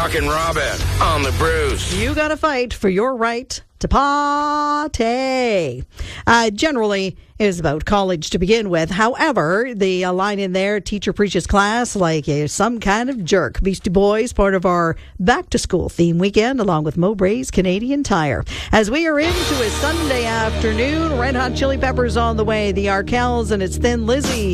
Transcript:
Rockin' Robin on the Bruce. You got to fight for your right to party. Generally, it was about college to begin with. However, the line in there, teacher preaches class like some kind of jerk. Beastie Boys, part of our back-to-school theme weekend, along with Mowbray's Canadian Tire. As we are into a Sunday afternoon, Red Hot Chili Peppers on the way, the Arkells and its Thin Lizzy.